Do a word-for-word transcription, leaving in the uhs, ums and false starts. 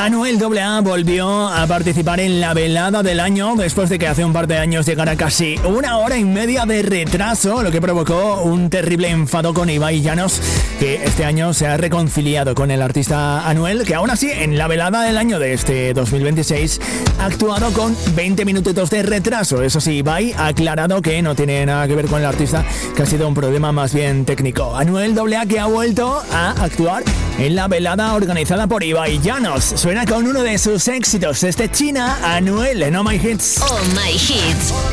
Anuel A A volvió a participar en la velada del año después de que hace un par de años llegara casi una hora y media de retraso, lo que provocó un terrible enfado con Ibai Llanos, que este año se ha reconciliado con el artista Anuel, que aún así en la velada del año de este dos mil veintiséis ha actuado con veinte minutitos de retraso. Eso sí, Ibai ha aclarado que no tiene nada que ver con el artista, que ha sido un problema más bien técnico. Anuel A A que ha vuelto a actuar en la velada organizada por Ibai Llanos. Suena con uno de sus éxitos, este China, Anuel en Oh My Hits. Oh My Hits.